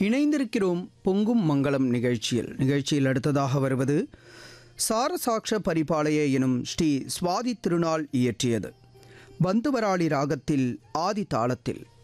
இணைந்திருக்கிறோம் பொங்கும் மங்களம் நிகழ்ச்சியில் அடுத்ததாக வருவது சாரசாக்ஷ பரிபாலய எனும் ஸ்ரீ சுவாதி திருநாள் இயற்றியது பந்துவராளி ராகத்தில் ஆதி தாளத்தில்